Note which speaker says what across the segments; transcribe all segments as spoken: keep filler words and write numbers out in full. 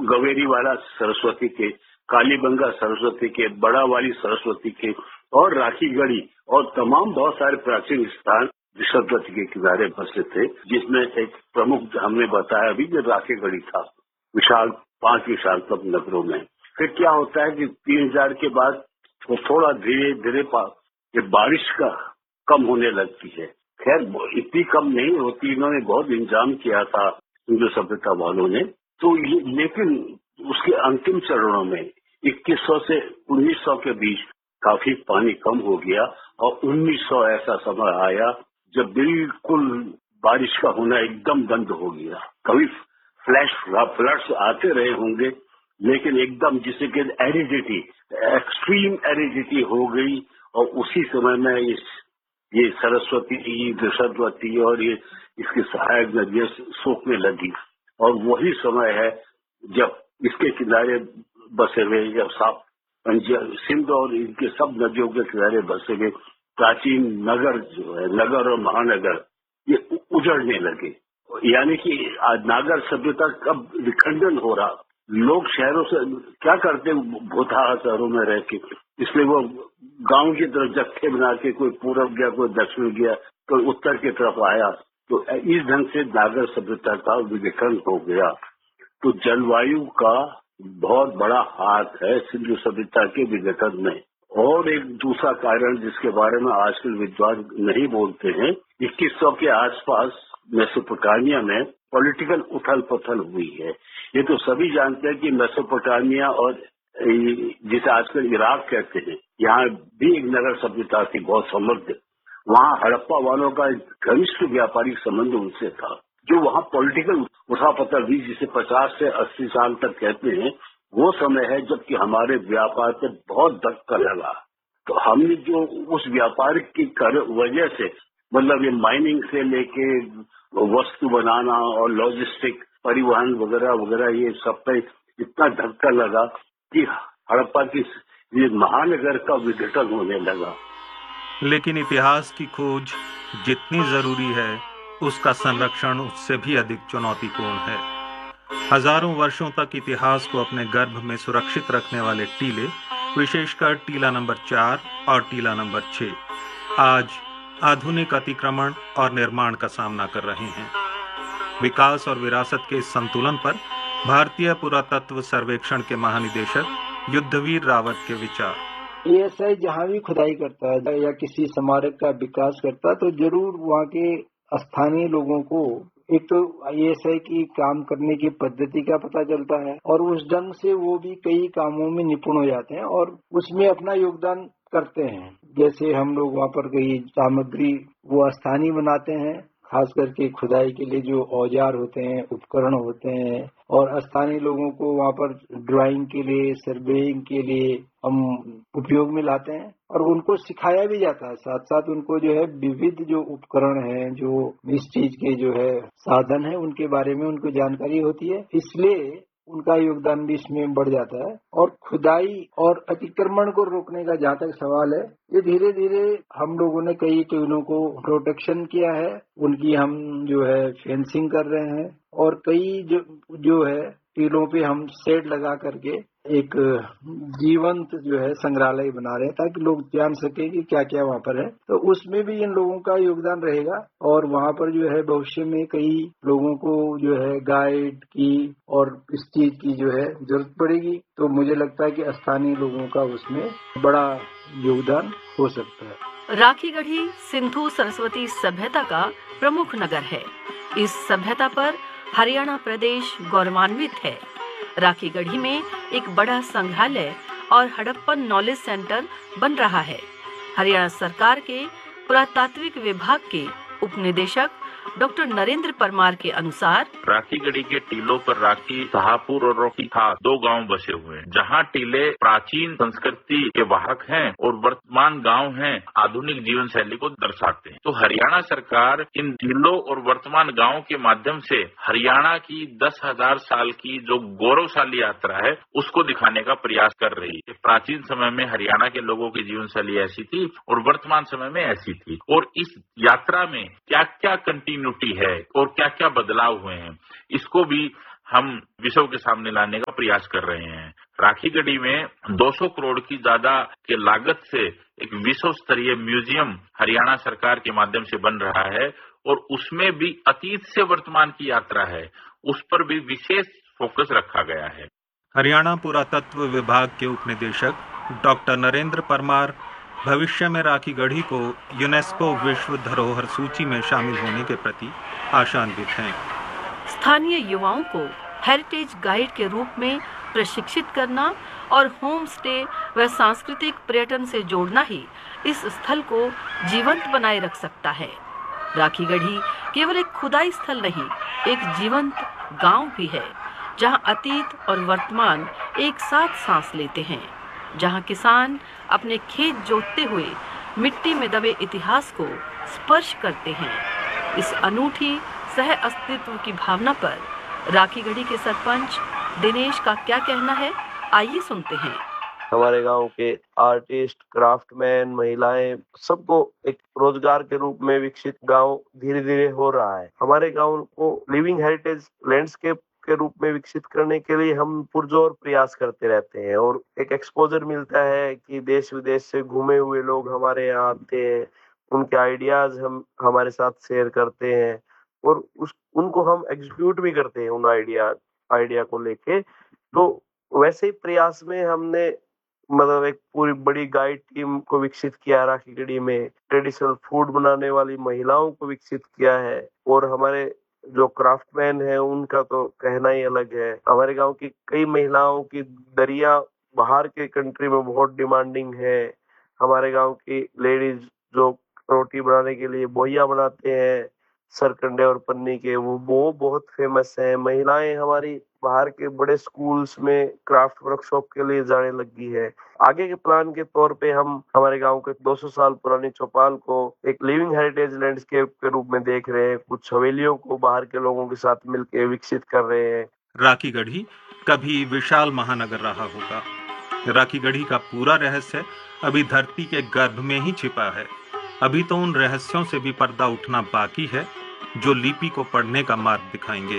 Speaker 1: गवेरी वाला सरस्वती के, कालीबंगा सरस्वती के, बड़ा वाली सरस्वती के और राखीगढ़ी और तमाम बहुत सारे प्राचीन स्थान सरस्वती के किनारे बसे थे, जिसमें एक प्रमुख हमने बताया अभी कि राखीगढ़ी था, विशाल पांच विशालतम नगरों में। फिर क्या होता है कि तीन हजार के बाद वो थोड़ा धीरे धीरे ये बारिश का कम होने लगती है। खैर इतनी कम नहीं होती, इन्होंने बहुत इंतजाम किया था हिंदू सभ्यता वालों ने, तो ये, लेकिन उसके अंतिम चरणों में इक्कीस सौ से उन्नीस सौ के बीच काफी पानी कम हो गया और उन्नीस सौ ऐसा समय आया जब बिल्कुल बारिश का होना एकदम बंद हो गया। कभी फ्लैश फ्लड्स आते रहे होंगे, लेकिन एकदम जिसे कि एरिडिटी, एक्सट्रीम एरिडिटी हो गई और उसी समय में इस ये सरस्वती, वृषभवती और ये इसकी सहायक नदियां सूखने लगी। और वही समय है जब इसके किनारे बसे हुए, जब साफ सिंध और इनके सब नदियों के किनारे बसे हुए प्राचीन नगर जो है, नगर और महानगर, ये उजड़ने लगे। यानी कि आज नागर सभ्यता कब विखंडन हो रहा, लोग शहरों से क्या करते, भूतहा शहरों में रह के, इसलिए वो गांव की तरफ जत्थे बना के कोई पूरब गया, कोई दक्षिण गया, कोई उत्तर की तरफ आया, तो इस ढंग से नागर सभ्यता का विघटन हो गया। तो जलवायु का बहुत बड़ा हाथ है सिंधु सभ्यता के विघटन में। और एक दूसरा कारण जिसके बारे में आजकल विद्वान नहीं बोलते हैं, इक्कीस सौ के आसपास मेसोपोटामिया में पॉलिटिकल उथल पुथल हुई है। ये तो सभी जानते हैं कि मेसोपोटामिया और जिसे आजकल इराक कहते हैं, यहाँ भी एक नगर सभ्यता थी बहुत समृद्ध। वहाँ हड़प्पा वालों का घनिष्ठ व्यापारिक संबंध उनसे था। जो वहाँ पॉलिटिकल उठापतल हुई, जिसे पचास से अस्सी साल तक कहते हैं, वो समय है जबकि हमारे व्यापार पे बहुत धक्का लगा। तो हमने जो उस व्यापार की वजह से, मतलब ये माइनिंग से लेके वस्तु बनाना और लॉजिस्टिक, परिवहन वगैरह वगैरह, ये सब पे इतना धक्का लगा कि हड़प्पा की ये महानगर का विघटन होने लगा।
Speaker 2: लेकिन इतिहास की खोज जितनी जरूरी है, उसका संरक्षण उससे भी अधिक चुनौतीपूर्ण है। हजारों वर्षों तक इतिहास को अपने गर्भ में सुरक्षित रखने वाले टीले, विशेषकर टीला नंबर चार और टीला नंबर छह, आज आधुनिक अतिक्रमण और निर्माण का सामना कर रहे हैं। विकास और विरासत के इस संतुलन पर भारतीय पुरातत्व सर्वेक्षण के महानिदेशक युद्धवीर रावत के विचार।
Speaker 3: आईएसआई जहाँ भी खुदाई करता है या किसी स्मारक का विकास करता है, तो जरूर वहाँ के स्थानीय लोगों को एक तो आईएसआई की काम करने की पद्धति का पता चलता है और उस ढंग से वो भी कई कामों में निपुण हो जाते हैं और उसमें अपना योगदान करते हैं। जैसे हम लोग वहाँ पर कई सामग्री वो स्थानीय बनाते हैं, खास करके खुदाई के लिए जो औजार होते हैं, उपकरण होते हैं, और स्थानीय लोगों को वहाँ पर ड्राइंग के लिए, सर्वेइंग के लिए हम उपयोग में लाते हैं और उनको सिखाया भी जाता है। साथ साथ उनको जो है विविध जो उपकरण हैं, जो इस चीज के जो है साधन है, उनके बारे में उनको जानकारी होती है, इसलिए उनका योगदान भी इसमें बढ़ जाता है। और खुदाई और अतिक्रमण को रोकने का जहाँ तक सवाल है, ये धीरे धीरे हम लोगों ने कई टीलों को प्रोटेक्शन किया है, उनकी हम जो है फेंसिंग कर रहे हैं और कई जो जो है टीलों पे हम शेड लगा करके एक जीवंत जो है संग्रहालय बना रहे हैं ताकि लोग जान सके कि क्या क्या वहाँ पर है। तो उसमें भी इन लोगों का योगदान रहेगा और वहाँ पर जो है भविष्य में कई लोगों को जो है गाइड की और इस चीज की जो है जरूरत पड़ेगी। तो मुझे लगता है कि स्थानीय लोगों का उसमें बड़ा योगदान हो सकता है।
Speaker 4: राखीगढ़ी सिंधु सरस्वती सभ्यता का प्रमुख नगर है। इस सभ्यता पर हरियाणा प्रदेश गौरवान्वित है। राखीगढ़ी में एक बड़ा संग्रहालय और हड़प्पन नॉलेज सेंटर बन रहा है। हरियाणा सरकार के पुरातात्विक विभाग के उप निदेशक डॉक्टर नरेंद्र परमार के अनुसार
Speaker 5: राखीगढ़ी के टीलों पर राखी, शाहपुर और रोकी खास दो गांव बसे हुए हैं, जहां टीले प्राचीन संस्कृति के वाहक हैं और वर्तमान गांव हैं आधुनिक जीवन शैली को दर्शाते हैं। तो हरियाणा सरकार इन टीलों और वर्तमान गांवों के माध्यम से हरियाणा की दस हजार साल की जो गौरवशाली यात्रा है उसको दिखाने का प्रयास कर रही है। प्राचीन समय में हरियाणा के लोगों की जीवन शैली ऐसी थी और वर्तमान समय में ऐसी थी, और इस यात्रा में क्या क्या कंटिन्यूटी है और क्या क्या बदलाव हुए हैं, इसको भी हम विश्व के सामने लाने का प्रयास कर रहे हैं। राखीगढ़ी में दो सौ करोड़ की ज्यादा के लागत से एक विश्व स्तरीय म्यूजियम हरियाणा सरकार के माध्यम से बन रहा है और उसमें भी अतीत से वर्तमान की यात्रा है, उस पर भी विशेष फोकस रखा गया है।
Speaker 2: हरियाणा पुरातत्व विभाग के उपनिदेशक डॉक्टर नरेंद्र परमार भविष्य में राखीगढ़ी को यूनेस्को विश्व धरोहर सूची में शामिल होने के प्रति आशान्वित हैं।
Speaker 4: स्थानीय युवाओं को हेरिटेज गाइड के रूप में प्रशिक्षित करना और होम स्टे व सांस्कृतिक पर्यटन से जोड़ना ही इस स्थल को जीवंत बनाए रख सकता है। राखीगढ़ी केवल एक खुदाई स्थल नहीं, एक जीवंत गांव भी है, जहां अतीत और वर्तमान एक साथ सांस लेते हैं, जहां किसान अपने खेत जोतते हुए मिट्टी में दबे इतिहास को स्पर्श करते हैं। इस अनूठी सह अस्तित्व की भावना पर राखीगढ़ी के सरपंच दिनेश का क्या कहना है, आइए सुनते हैं।
Speaker 6: हमारे गांव के आर्टिस्ट, क्राफ्टमैन, महिलाएं सबको एक रोजगार के रूप में विकसित गांव धीरे धीरे हो रहा है। हमारे गांव को लिविंग हेरिटेज लैंडस्केप के रूप में विकसित करने के लिए हम पुरजोर प्रयास करते रहते हैं और एक एक्सपोजर मिलता है कि देश विदेश से घूमे हुए लोग हमारे यहाँ आते हैं, उनके आइडियाज हम हमारे साथ शेयर करते हैं और उस उनको हम एग्जीक्यूट भी करते हैं उन आइडिया आइडिया को लेके। तो वैसे ही प्रयास में हमने मतलब एक पूरी बड़ी गाइड टीम को विकसित किया राखीगढ़ी में, ट्रेडिशनल फूड बनाने वाली महिलाओं को विकसित किया है और हमारे जो क्राफ्टमैन है उनका तो कहना ही अलग है। हमारे गांव की कई महिलाओं की दरिया बाहर के कंट्री में बहुत डिमांडिंग है। हमारे गांव की लेडीज जो रोटी बनाने के लिए बोहिया बनाते हैं सरकंडे और पन्नी के, वो वो बहुत फेमस है। महिलाएं हमारी बाहर के बड़े स्कूल्स में क्राफ्ट वर्कशॉप के लिए जाने लगी है। आगे के प्लान के तौर पे हम हमारे गांव के दो सौ साल पुरानी चौपाल को एक लिविंग हेरिटेज लैंडस्केप के रूप में देख रहे हैं। कुछ हवेलियों को बाहर के लोगों के साथ मिलकर विकसित कर रहे हैं।
Speaker 2: राखीगढ़ी कभी विशाल महानगर रहा होगा। राखीगढ़ी का पूरा रहस्य अभी धरती के गर्भ में ही छिपा है। अभी तो उन रहस्यों से भी पर्दा उठना बाकी है जो लिपि को पढ़ने का मार्ग दिखाएंगे।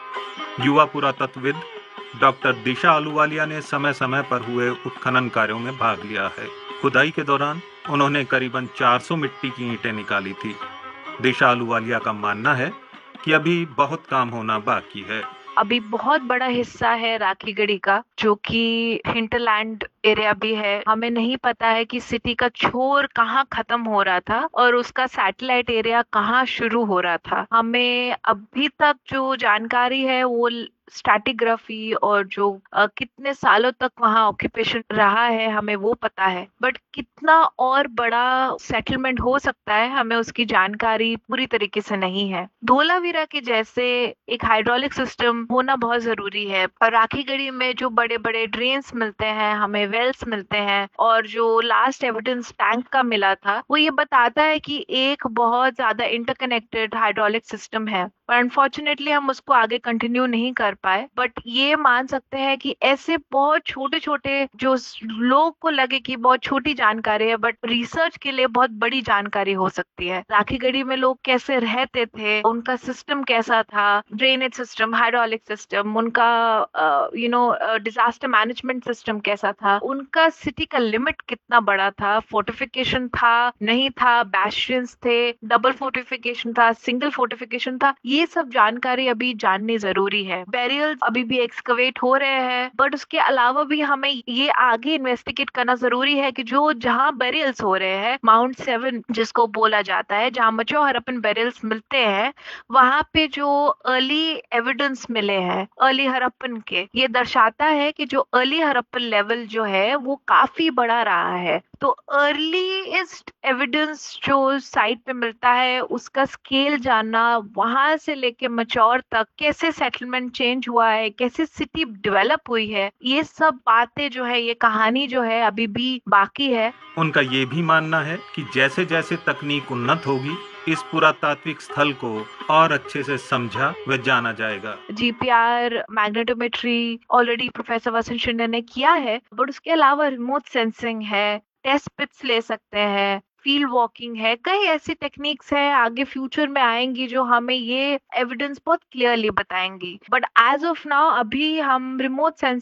Speaker 2: युवा पुरातत्वविद डॉक्टर दिशा अहलूवालिया ने समय समय पर हुए उत्खनन कार्यों में भाग लिया है। खुदाई के दौरान उन्होंने करीबन चार सौ मिट्टी की ईंटें निकाली थी। दिशा अहलूवालिया का मानना है कि अभी बहुत काम होना बाकी है।
Speaker 7: अभी बहुत बड़ा हिस्सा है राखीगढ़ी का जो कि हिंटरलैंड एरिया भी है। हमें नहीं पता है कि सिटी का छोर कहाँ खत्म हो रहा था और उसका सैटेलाइट एरिया कहाँ शुरू हो रहा था। हमें अभी तक जो जानकारी है वो स्ट्रैटिग्राफी और जो uh, कितने सालों तक वहाँ ऑक्यूपेशन रहा है हमें वो पता है, बट कितना और बड़ा सेटलमेंट हो सकता है हमें उसकी जानकारी पूरी तरीके से नहीं है। धोलावीरा के जैसे एक हाइड्रोलिक सिस्टम होना बहुत जरूरी है और राखीगढ़ी में जो बड़े बड़े ड्रेन्स मिलते हैं, हमें वेल्स मिलते हैं और जो लास्ट एविडेंस टैंक का मिला था वो ये बताता है कि एक बहुत ज्यादा इंटरकनेक्टेड हाइड्रोलिक सिस्टम है, पर अनफॉर्चुनेटली हम उसको आगे कंटिन्यू नहीं कर पाए। बट ये मान सकते हैं कि ऐसे बहुत छोटे छोटे जो लोग को लगे कि बहुत छोटी जानकारी है बट रिसर्च के लिए बहुत बड़ी जानकारी हो सकती है। राखीगढ़ी में लोग कैसे रहते थे, उनका सिस्टम कैसा था, ड्रेनेज सिस्टम, हाइड्रोलिक सिस्टम, उनका you know disaster management system कैसा था, उनका सिटी का लिमिट कितना बड़ा था, फोर्टिफिकेशन था नहीं था, बैस्टियंस थे, डबल फोर्टिफिकेशन था, सिंगल फोर्टिफिकेशन था, ये सब जानकारी अभी जाननी जरूरी है। बैरियर्स अभी भी एक्सकवेट हो रहे हैं बट उसके अलावा भी हमें ये आगे इन्वेस्टिगेट करना जरूरी है कि जो जहाँ बैरियर्स हो रहे हैं, माउंट सेवन जिसको बोला जाता है, जहाँ मैच्योर हड़प्पन बैरियर्स मिलते हैं, वहाँ पे जो अर्ली एविडेंस मिले हैं अर्ली हड़प्पन के, ये दर्शाता है कि जो अर्ली हड़प्पन लेवल जो है वो काफी बड़ा रहा है। तो अर्लीस्ट एविडेंस जो साइट पे मिलता है उसका स्केल जानना, वहां से लेके मैच्योर तक कैसे सेटलमेंट चेंज हुआ है, कैसे सिटी डेवलप हुई है, ये सब बातें जो है, ये कहानी जो है अभी भी बाकी है।
Speaker 2: उनका ये भी मानना है कि जैसे जैसे तकनीक उन्नत होगी इस पुरातात्विक स्थल को और अच्छे से समझा व जाना जाएगा।
Speaker 7: जीपीआर, मैग्नेटोमेट्री ऑलरेडी प्रोफेसर वसंत शिंदे ने किया है, बट उसके अलावा रिमोट सेंसिंग है, टेस्ट पिट्स ले सकते हैं, फील्ड वॉकिंग है, कई ऐसी टेक्निक्स है आगे फ्यूचर में आएंगी जो हमें ये एविडेंस बहुत क्लियरली बताएंगी। बट एज ऑफ नाउ अभी हम रिमोट